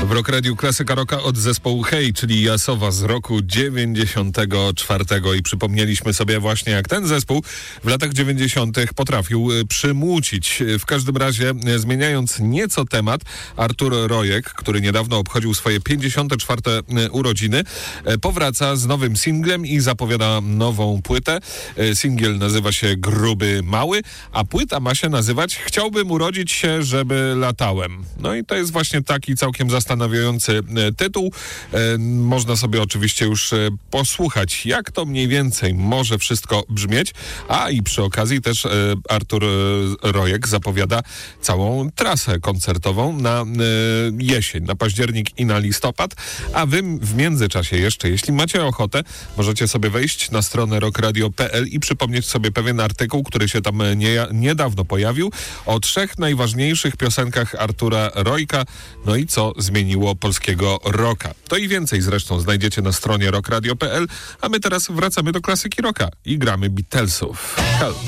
W Rock Radiu klasyka rocka od zespołu Hej, czyli Jasowa z roku 94. I przypomnieliśmy sobie właśnie, jak ten zespół w latach 90. potrafił przymucić. W każdym razie, zmieniając nieco temat, Artur Rojek, który niedawno obchodził swoje 54. urodziny, powraca z nowym singlem i zapowiada nową płytę. Singiel nazywa się Gruby Mały, a płyta ma się nazywać Chciałbym urodzić się, żeby latałem. No i to jest właśnie taki całkiem zastanawiający tytuł. Można sobie oczywiście już posłuchać, jak to mniej więcej może wszystko brzmieć. A i przy okazji też Artur Rojek zapowiada całą trasę koncertową na jesień, na październik i na listopad. A wy w międzyczasie jeszcze, jeśli macie ochotę, możecie sobie wejść na stronę rockradio.pl i przypomnieć sobie pewien artykuł, który się tam niedawno pojawił, o 3 najważniejszych piosenkach Artura Rojka, no i co zmieniło polskiego rocka. To i więcej zresztą znajdziecie na stronie rockradio.pl, a my teraz wracamy do klasyki rocka i gramy Beatlesów. Help!